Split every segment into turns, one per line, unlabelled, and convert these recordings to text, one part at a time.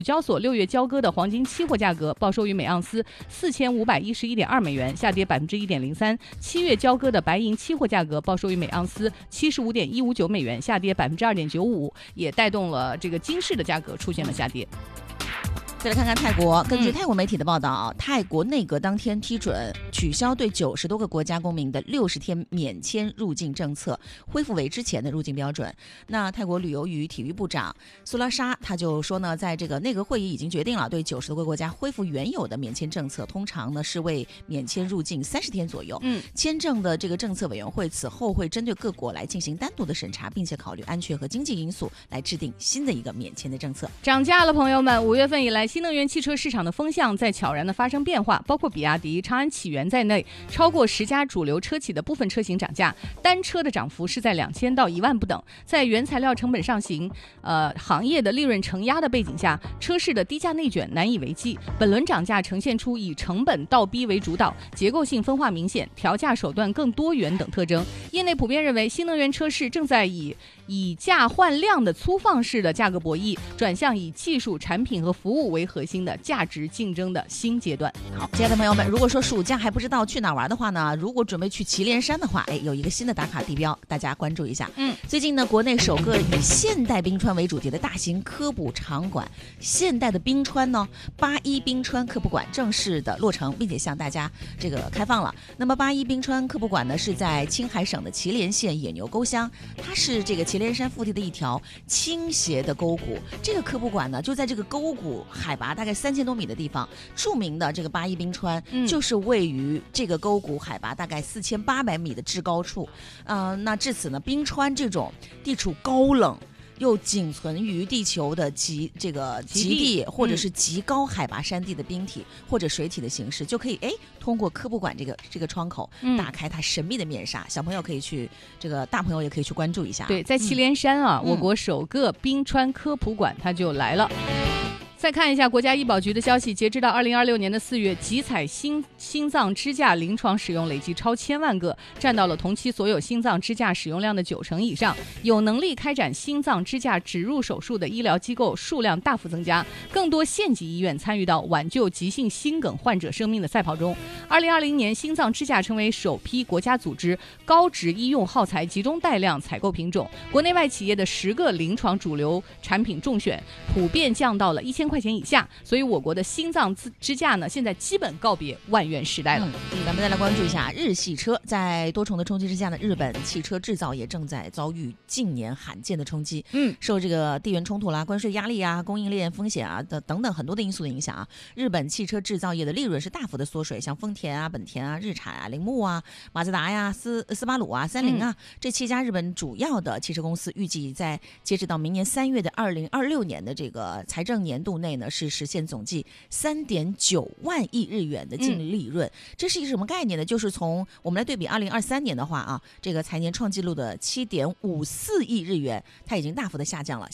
交所6月交割的黄金期货价格报收于每盎司4511.2美元，下跌1.03%。7月交割的白银期货价格报收于每盎司75.159美元，下跌2.95%，也带动了这个金市的价格出现了下跌。
再来看看泰国，根据泰国媒体的报道，泰国内阁当天批准取消对90多个国家公民的60天免签入境政策，恢复为之前的入境标准。那泰国旅游与体育部长苏拉沙他就说呢，在这个内阁会议已经决定了对90多个国家恢复原有的免签政策，通常呢是为免签入境30天左右。签证的这个政策委员会此后会针对各国来进行单独的审查，并且考虑安全和经济因素来制定新的一个免签的政策。
涨价了，朋友们！5月份以来，新能源汽车市场的风向在悄然的发生变化，包括比亚迪、长安启源在内，超过10家主流车企的部分车型涨价，单车的涨幅是在2000到1万不等。在原材料成本上行，行业的利润承压的背景下，车市的低价内卷难以为继。本轮涨价呈现出以成本倒逼为主导、结构性分化明显、调价手段更多元等特征。业内普遍认为，新能源车市正在以价换量的粗放式的价格博弈，转向以技术、产品和服务为核心的价值竞争的新阶段。
好，亲爱的朋友们，如果说暑假还不知道去哪玩的话呢，如果准备去祁连山的话，有一个新的打卡地标，大家关注一下。最近呢，国内首个以现代冰川为主题的大型科普场馆——现代的冰川呢，81冰川科普馆正式的落成，并且向大家这个开放了。那么81冰川科普馆呢，是在青海省的祁连县野牛沟乡，它是这个祁连山腹地的一条倾斜的沟谷。这个科普馆呢，就在这个沟谷海拔大概3000多米的地方。著名的这个81冰川，就是位于这个沟谷海拔大概4800米的制高处。那至此呢，冰川这种地处高冷又仅存于地球的极地或者是极高海拔山地的冰体或者水体的形式，就可以通过科普馆这个窗口打开它神秘的面纱。小朋友可以去，这个大朋友也可以去关注一下。
对，在祁连山啊，我国首个冰川科普馆它就来了。再看一下国家医保局的消息，截止到2026年的4月，集采心脏支架临床使用累计超1000万个，占到了同期所有心脏支架使用量的90%以上。有能力开展心脏支架植入手术的医疗机构数量大幅增加，更多县级医院参与到挽救急性心梗患者生命的赛跑中。2020年，心脏支架成为首批国家组织高值医用耗材集中带量采购品种，国内外企业的10个临床主流产品中选，普遍降到了1000块钱以下，所以我国的心脏支架呢，现在基本告别万元时代了。
咱们再来关注一下日系车，在多重的冲击之下呢，日本汽车制造业正在遭遇近年罕见的冲击。受这个地缘冲突啦、关税压力啊、供应链风险啊等等很多的因素的影响啊，日本汽车制造业的利润是大幅的缩水。像丰田啊、本田啊、日产啊、铃木啊、马自达呀、斯巴鲁啊、三菱啊，这7家日本主要的汽车公司，预计在截止到明年3月的2026年的这个财政年度内呢，是实现总计3.9万亿日元的净利润。这是一个什么概念呢？就是从我们来对比2023年的话啊，这个财年创纪录的7.54亿日元，它已经大幅的下降了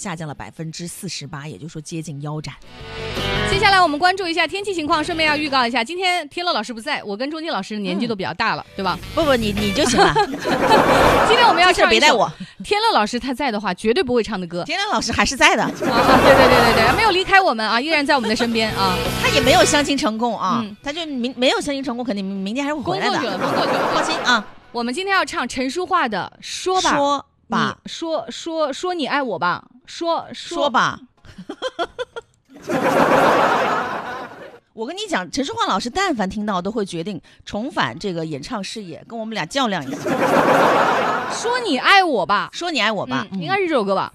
48%，也就是说接近腰斩。
接下来我们关注一下天气情况，顺便要预告一下，今天天乐老师不在，我跟钟金老师年纪都比较大了，对吧？
不，你就行了。
今天我们要唱
别带我。
天乐老师他在的话，绝对不会唱的歌。
天乐老师还是在的。
对，没有离开我们啊，依然在我们的身边啊。
他也没有相亲成功啊，他就没有相亲成功，肯定明天还是会回来的。工作去了，放心啊。
我们今天要唱陈淑桦的《说吧》，说你爱我吧，说
吧。我跟你讲，陈淑桦老师但凡听到都会决定重返这个演唱事业，跟我们俩较量一下。
说你爱我吧，
说你爱我吧，
应该是这首歌吧。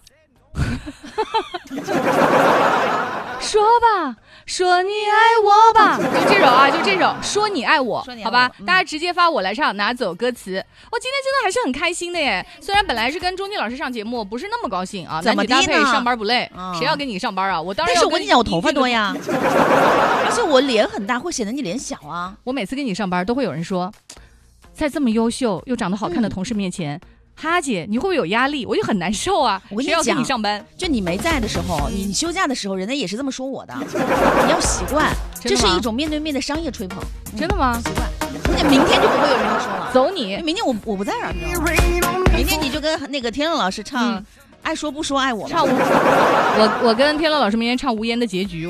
说吧，说你爱我吧，就这首啊，就这首，说你爱我，好吧，大家直接发我来唱，拿走歌词。我今天真的还是很开心的耶，虽然本来是跟钟金老师上节目，不是那么高兴啊。
怎么的呢？
男女搭配上班不累，谁要跟你上班啊？我当然要。
但是我跟你讲，我头发多呀，而且我脸很大，会显得你脸小啊。
我每次跟你上班，都会有人说，在这么优秀又长得好看的同事面前。哈姐，你会不会有压力？我就很难受啊！
我跟你讲，
谁要跟你上班？
就你没在的时候，你休假的时候，人家也是这么说我的。你要习惯，这是一种面对面的商业吹捧。
真的吗？
习惯。那明天就不会有人这么说了。
走你！
明天我不在这儿，明天你就跟那个天乐老师唱爱说不说爱我。
唱我跟天乐老师明天唱《无言的结局》。